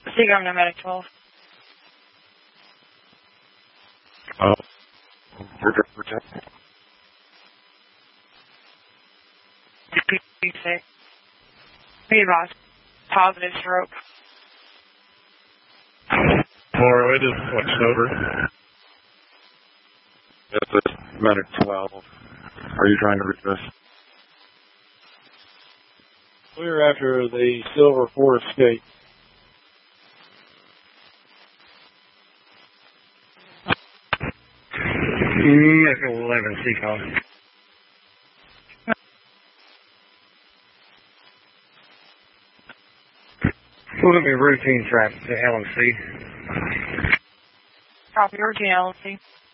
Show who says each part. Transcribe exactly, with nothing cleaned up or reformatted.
Speaker 1: Seagram to Medic twelve.
Speaker 2: Oh. Protect.
Speaker 1: Be safe. Be advised. Positive stroke.
Speaker 2: Laura, it is switched over. This is Medic twelve. Are you trying to reach us?
Speaker 3: Clear after the Silver four escape.
Speaker 4: Medic eleven, C call. We're going to be routine traffic to L M C.
Speaker 1: Copy, routine L M C.